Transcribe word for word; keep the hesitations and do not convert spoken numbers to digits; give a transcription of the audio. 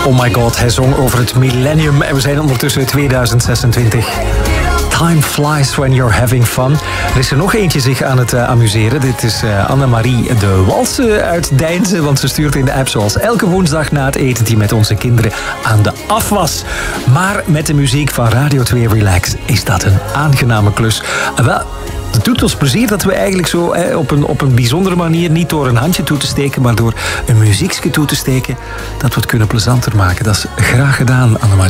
Oh my god, hij zong over het millennium en we zijn ondertussen tweeduizend zesentwintig. Time flies when you're having fun. Er is er nog eentje zich aan het uh, amuseren. Dit is uh, Annemarie de Walse uit Deinze, want ze stuurt in de app zoals elke woensdag na het etentje met onze kinderen aan de afwas. Maar met de muziek van Radio twee Relax is dat een aangename klus. Uh, wel, het doet ons plezier dat we eigenlijk zo eh, op, een, op een bijzondere manier, niet door een handje toe te steken, maar door een muziekje toe te steken, dat we het kunnen plezanter maken. Dat is graag gedaan, Annemarie.